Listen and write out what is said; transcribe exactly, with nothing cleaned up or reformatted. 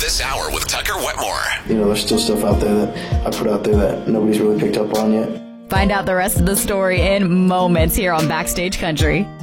this hour with Tucker Wetmore. You know, there's still stuff out there that I put out there that nobody's really picked up on yet. Find out the rest of the story in moments here on Backstage Country.